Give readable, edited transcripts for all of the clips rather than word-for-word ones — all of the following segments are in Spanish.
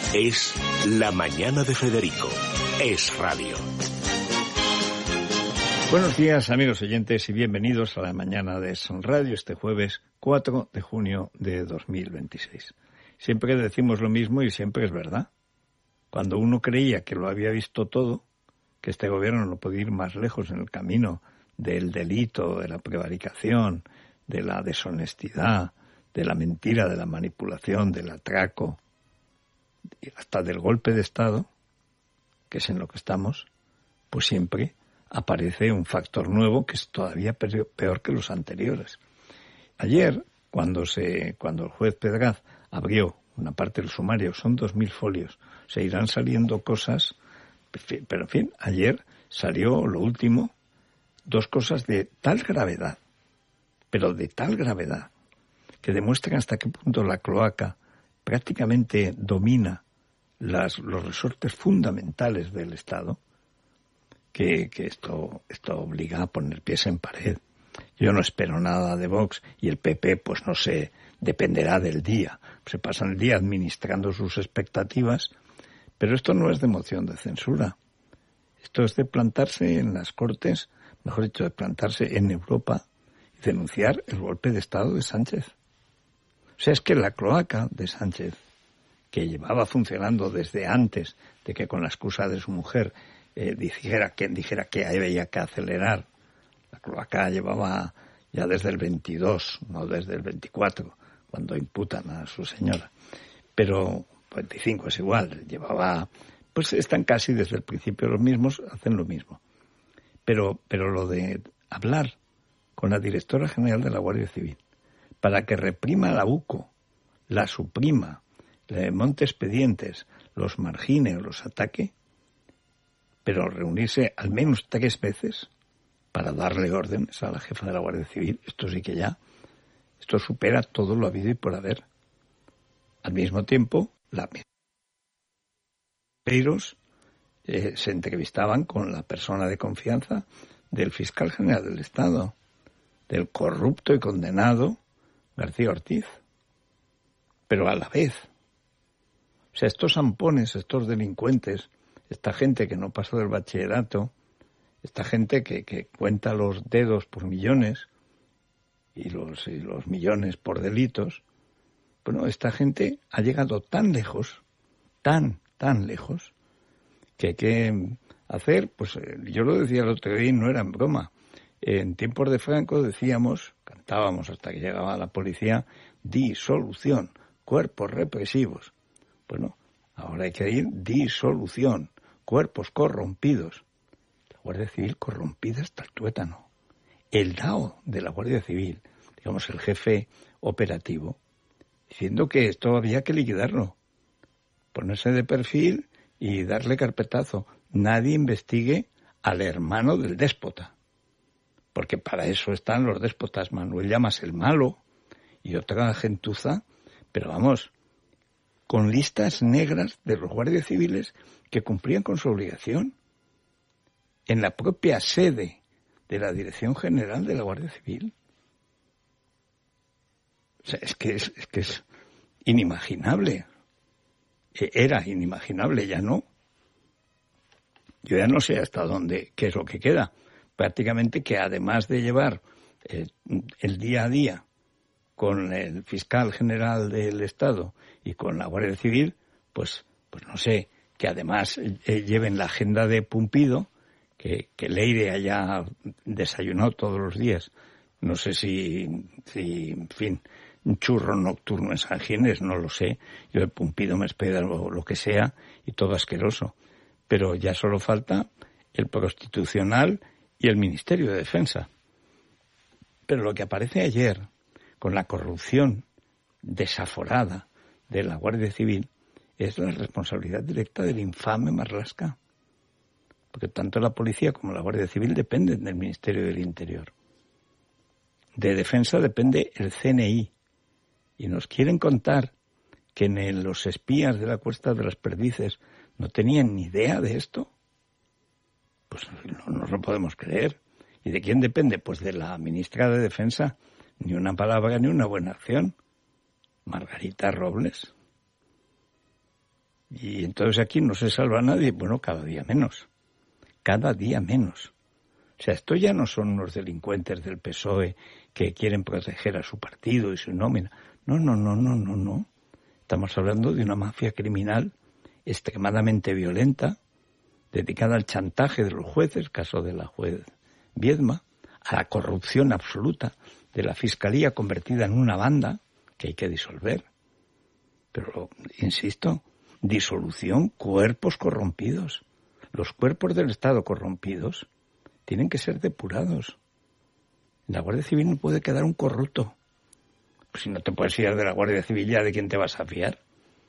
Es La Mañana de Federico. Es radio. Buenos días, amigos oyentes, y bienvenidos a La Mañana de Es Radio este jueves 4 de junio de 2026. Siempre decimos lo mismo y siempre es verdad. Cuando uno creía que lo había visto todo, que este gobierno no podía ir más lejos en el camino del delito, de la prevaricación, de la deshonestidad, de la mentira, de la manipulación, del atraco, hasta del golpe de Estado, que es en lo que estamos, pues siempre aparece un factor nuevo que es todavía peor que los anteriores. Ayer, cuando el juez Pedraz abrió una parte del sumario, son 2.000 folios, se irán saliendo cosas, pero en fin, ayer salió lo último, 2 cosas de tal gravedad, pero de tal gravedad, que demuestran hasta qué punto la cloaca prácticamente domina los resortes fundamentales del Estado, que esto obliga a poner pies en pared. Yo no espero nada de Vox y el PP, pues no sé, dependerá del día. Se pasan el día administrando sus expectativas, pero esto no es de moción de censura. Esto es de plantarse en las Cortes, mejor dicho, de plantarse en Europa y denunciar el golpe de Estado de Sánchez. O sea, es que la cloaca de Sánchez, que llevaba funcionando desde antes de que con la excusa de su mujer dijera que había que acelerar, la cloaca llevaba ya desde el 22, no desde el 24, cuando imputan a su señora. Pero 25 es igual, llevaba, pues están casi desde el principio los mismos, hacen lo mismo. Pero lo de hablar con la directora general de la Guardia Civil para que reprima la UCO, la suprima, le monte expedientes, los margine o los ataque, pero reunirse al menos 3 veces para darle órdenes a la jefa de la Guardia Civil, esto sí que ya, esto supera todo lo habido y por haber. Al mismo tiempo, se entrevistaban con la persona de confianza del fiscal general del Estado, del corrupto y condenado García Ortiz, pero a la vez. O sea, estos zampones, estos delincuentes, esta gente que no pasó del bachillerato, esta gente que cuenta los dedos por millones y los millones por delitos, bueno, esta gente ha llegado tan lejos, tan lejos, que hay que hacer, pues yo lo decía el otro día y no era en broma. En tiempos de Franco cantábamos hasta que llegaba la policía, disolución, cuerpos represivos. Bueno, ahora hay que ir disolución, cuerpos corrompidos. La Guardia Civil corrompida hasta el tuétano. El DAO de la Guardia Civil, digamos el jefe operativo, diciendo que esto había que liquidarlo, ponerse de perfil y darle carpetazo. Nadie investigue al hermano del déspota, porque para eso están los déspotas. Manuel Llamas el malo y otra gentuza, pero vamos, con listas negras de los guardias civiles que cumplían con su obligación en la propia sede de la Dirección General de la Guardia Civil. O sea, es que es inimaginable. Era inimaginable, ya no. Yo ya no sé hasta dónde, qué es lo que queda. Prácticamente que además de llevar el día a día con el fiscal general del Estado y con la Guardia Civil, pues no sé, que además lleven la agenda de Pumpido, que Leire haya desayunado todos los días. No sé si en fin, un churro nocturno en San Ginés, no lo sé. Yo de Pumpido me espero lo que sea y todo asqueroso. Pero ya solo falta el Prostitucional y el Ministerio de Defensa. Pero lo que aparece ayer, con la corrupción desaforada de la Guardia Civil, es la responsabilidad directa del infame Marlaska. Porque tanto la policía como la Guardia Civil dependen del Ministerio del Interior. De Defensa depende el CNI. Y nos quieren contar que los espías de la Cuesta de las Perdices no tenían ni idea de esto. Pues no nos lo podemos creer. ¿Y de quién depende? Pues de la ministra de Defensa. Ni una palabra ni una buena acción. Margarita Robles. Y entonces aquí no se salva nadie. Bueno, cada día menos. Cada día menos. O sea, esto ya no son unos delincuentes del PSOE que quieren proteger a su partido y su nómina. No. Estamos hablando de una mafia criminal extremadamente violenta, dedicada al chantaje de los jueces, caso de la juez Viedma, a la corrupción absoluta de la Fiscalía convertida en una banda que hay que disolver. Pero, insisto, disolución, cuerpos corrompidos. Los cuerpos del Estado corrompidos tienen que ser depurados. En la Guardia Civil no puede quedar un corrupto. Pues si no te puedes fiar de la Guardia Civil, ¿ya de quién te vas a fiar?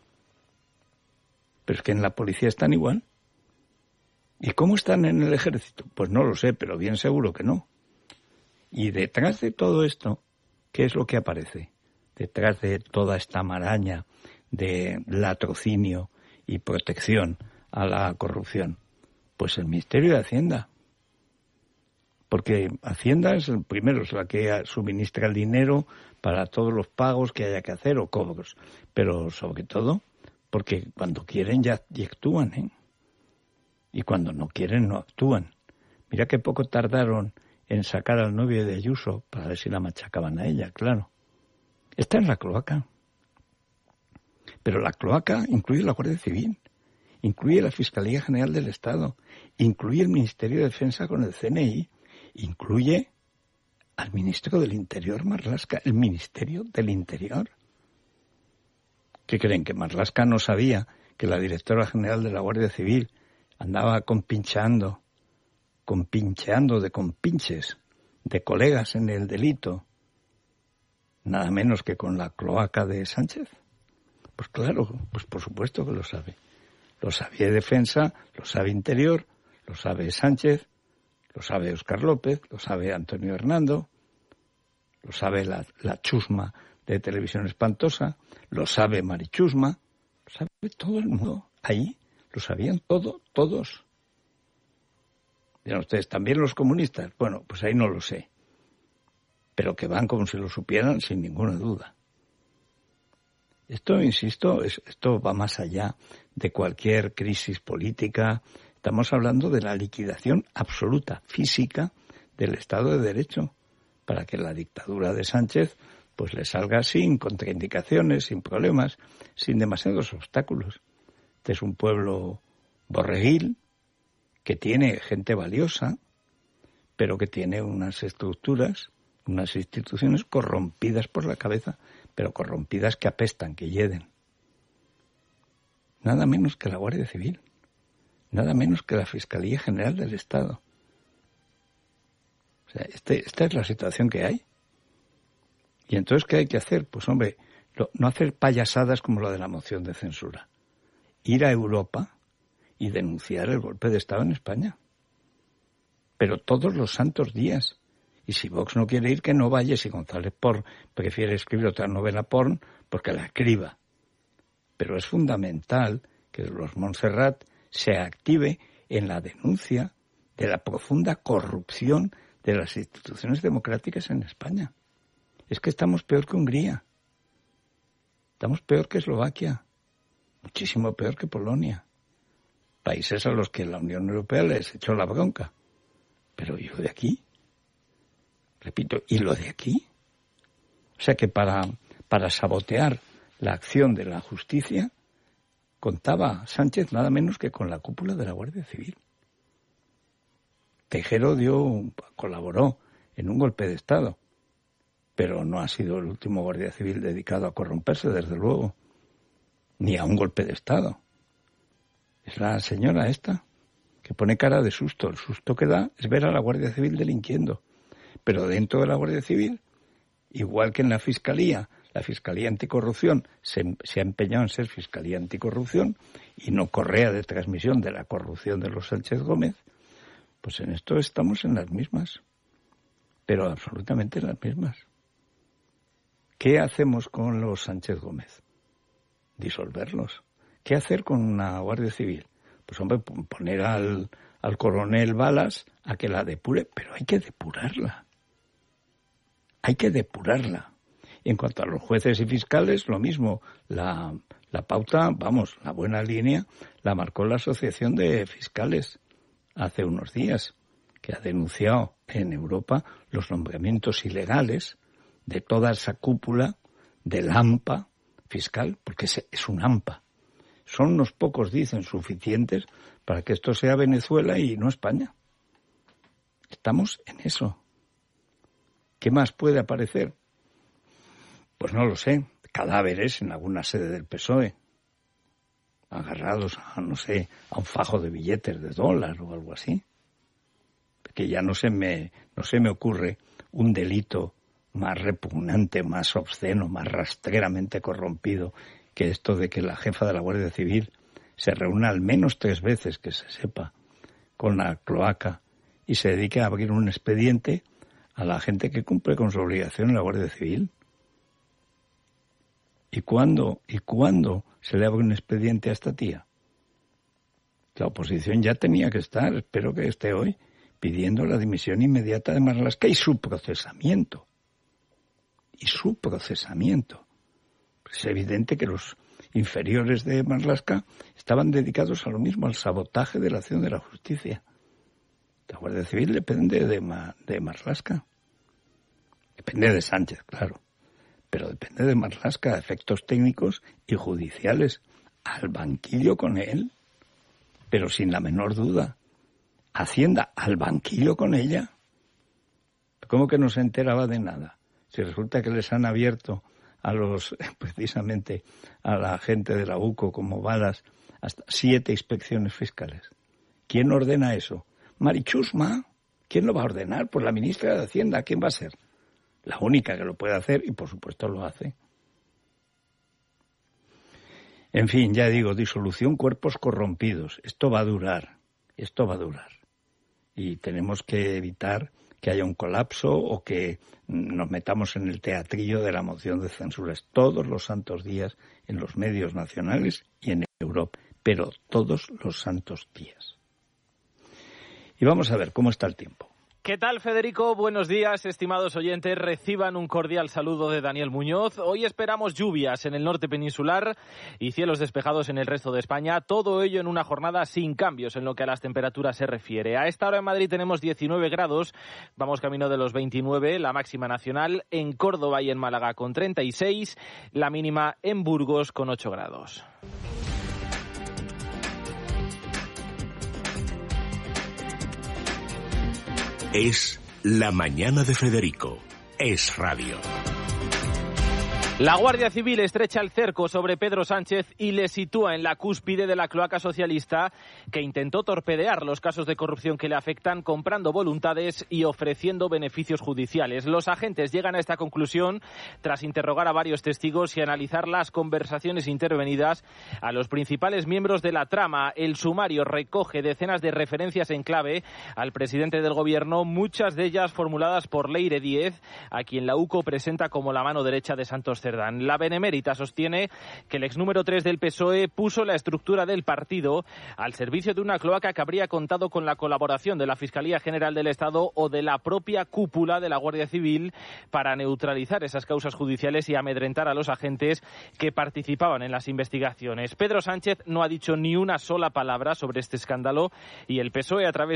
Pero es que en la policía están igual. ¿Y cómo están en el ejército? Pues no lo sé, pero bien seguro que no. Y detrás de todo esto, ¿qué es lo que aparece? Detrás de toda esta maraña de latrocinio y protección a la corrupción, pues el Ministerio de Hacienda. Porque Hacienda es el primero, es la que suministra el dinero para todos los pagos que haya que hacer o cobros. Pero sobre todo, porque cuando quieren ya actúan, ¿eh? Y cuando no quieren no actúan. Mira qué poco tardaron en sacar al novio de Ayuso para ver si la machacaban a ella, claro. Está en la cloaca. Pero la cloaca incluye la Guardia Civil, incluye la Fiscalía General del Estado, incluye el Ministerio de Defensa con el CNI, incluye al Ministro del Interior, Marlaska, el Ministerio del Interior. ¿Qué creen? ¿Que Marlaska no sabía que la Directora General de la Guardia Civil andaba compincheando de compinches de colegas en el delito, nada menos que con la cloaca de Sánchez? Pues claro, pues por supuesto que lo sabe. Lo sabía Defensa, lo sabe Interior, lo sabe Sánchez, lo sabe Óscar López, lo sabe Antonio Hernando, lo sabe la chusma de Televisión Espantosa, lo sabe Marichusma, lo sabe todo el mundo. Ahí lo sabían todos. Dirán ustedes, ¿también los comunistas? Bueno, pues ahí no lo sé. Pero que van como si lo supieran sin ninguna duda. Esto, insisto, esto va más allá de cualquier crisis política. Estamos hablando de la liquidación absoluta, física, del Estado de Derecho, para que la dictadura de Sánchez pues le salga sin contraindicaciones, sin problemas, sin demasiados obstáculos. Este es un pueblo borreguil que tiene gente valiosa, pero que tiene unas estructuras, unas instituciones corrompidas por la cabeza, pero corrompidas que apestan, que hieden. Nada menos que la Guardia Civil, nada menos que la Fiscalía General del Estado. O sea, esta es la situación que hay. Y entonces, ¿qué hay que hacer? Pues hombre, no hacer payasadas como la de la moción de censura. Ir a Europa y denunciar el golpe de Estado en España. Pero todos los santos días. Y si Vox no quiere ir, que no vaya. Si González Pons prefiere escribir otra novela porn, pues que la escriba. Pero es fundamental que los Montserrat se active en la denuncia de la profunda corrupción de las instituciones democráticas en España. Es que estamos peor que Hungría. Estamos peor que Eslovaquia. Muchísimo peor que Polonia. Países a los que la Unión Europea les echó la bronca. Pero ¿y lo de aquí? Repito, ¿y lo de aquí? O sea que para sabotear la acción de la justicia contaba Sánchez nada menos que con la cúpula de la Guardia Civil. Tejero colaboró en un golpe de Estado, pero no ha sido el último Guardia Civil dedicado a corromperse, desde luego, ni a un golpe de Estado. Es la señora esta, que pone cara de susto. El susto que da es ver a la Guardia Civil delinquiendo. Pero dentro de la Guardia Civil, igual que en la Fiscalía Anticorrupción se ha empeñado en ser Fiscalía Anticorrupción y no correa de transmisión de la corrupción de los Sánchez Gómez, pues en esto estamos en las mismas, pero absolutamente en las mismas. ¿Qué hacemos con los Sánchez Gómez? Disolverlos. ¿Qué hacer con una Guardia Civil? Pues hombre, poner al coronel Balas a que la depure, pero hay que depurarla. Hay que depurarla. En cuanto a los jueces y fiscales, lo mismo. La La pauta, la buena línea, la marcó la Asociación de Fiscales hace unos días, que ha denunciado en Europa los nombramientos ilegales de toda esa cúpula del AMPA fiscal, porque es un AMPA. Son unos pocos, dicen, suficientes para que esto sea Venezuela y no España. Estamos en eso. ¿Qué más puede aparecer? Pues no lo sé. Cadáveres en alguna sede del PSOE, agarrados a, no sé, a un fajo de billetes de $1 o algo así. Que ya no se me ocurre un delito más repugnante, más obsceno, más rastreramente corrompido que esto de que la jefa de la Guardia Civil se reúna al menos 3 veces, que se sepa, con la cloaca y se dedique a abrir un expediente a la gente que cumple con su obligación en la Guardia Civil. ¿Y cuándo se le abre un expediente a esta tía? La oposición ya tenía que estar, espero que esté hoy, pidiendo la dimisión inmediata de Marlaska y su procesamiento. Es evidente que los inferiores de Marlaska estaban dedicados a lo mismo, al sabotaje de la acción de la justicia. La Guardia Civil depende de Marlaska. Depende de Sánchez, claro. Pero depende de Marlaska, efectos técnicos y judiciales. Al banquillo con él, pero sin la menor duda. Hacienda al banquillo con ella. ¿Cómo que no se enteraba de nada? Si resulta que les han abierto precisamente a la gente de la UCO como balas hasta 7 inspecciones fiscales. ¿Quién ordena eso? Marichusma. ¿Quién lo va a ordenar? Pues la ministra de Hacienda. ¿Quién va a ser? La única que lo puede hacer y, por supuesto, lo hace. En fin, ya digo, disolución, cuerpos corrompidos. Esto va a durar. Y tenemos que evitar que haya un colapso o que nos metamos en el teatrillo de la moción de censuras todos los santos días en los medios nacionales y en Europa. Pero todos los santos días. Y vamos a ver cómo está el tiempo. ¿Qué tal, Federico? Buenos días, estimados oyentes. Reciban un cordial saludo de Daniel Muñoz. Hoy esperamos lluvias en el norte peninsular y cielos despejados en el resto de España. Todo ello en una jornada sin cambios en lo que a las temperaturas se refiere. A esta hora en Madrid tenemos 19 grados, vamos camino de los 29, la máxima nacional. En Córdoba y en Málaga con 36, la mínima en Burgos con 8 grados. Es La Mañana de Federico. Es radio. La Guardia Civil estrecha el cerco sobre Pedro Sánchez y le sitúa en la cúspide de la cloaca socialista que intentó torpedear los casos de corrupción que le afectan comprando voluntades y ofreciendo beneficios judiciales. Los agentes llegan a esta conclusión tras interrogar a varios testigos y analizar las conversaciones intervenidas a los principales miembros de la trama. El sumario recoge decenas de referencias en clave al presidente del gobierno, muchas de ellas formuladas por Leire Díez, a quien la UCO presenta como la mano derecha de Santos Cerdán. La Benemérita sostiene que el ex número 3 del PSOE puso la estructura del partido al servicio de una cloaca que habría contado con la colaboración de la Fiscalía General del Estado o de la propia cúpula de la Guardia Civil para neutralizar esas causas judiciales y amedrentar a los agentes que participaban en las investigaciones. Pedro Sánchez no ha dicho ni una sola palabra sobre este escándalo y el PSOE, a través